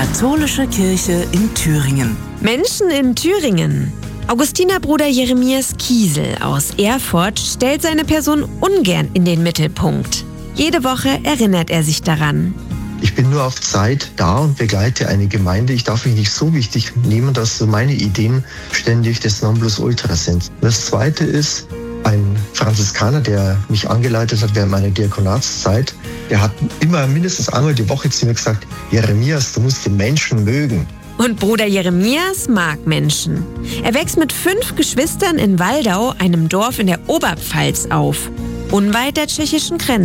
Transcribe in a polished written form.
Katholische Kirche in Thüringen. Menschen in Thüringen. Augustinerbruder Jeremias Kiesel aus Erfurt stellt seine Person ungern in den Mittelpunkt. Jede Woche erinnert er sich daran. Ich bin nur auf Zeit da und begleite eine Gemeinde. Ich darf mich nicht so wichtig nehmen, dass so meine Ideen ständig das Nonplusultra sind. Das Zweite ist, ein Franziskaner, der mich angeleitet hat während meiner Diakonatszeit, der hat immer mindestens einmal die Woche zu mir gesagt: Jeremias, du musst den Menschen mögen. Und Bruder Jeremias mag Menschen. Er wächst mit 5 Geschwistern in Waldau, einem Dorf in der Oberpfalz, auf, unweit der tschechischen Grenze.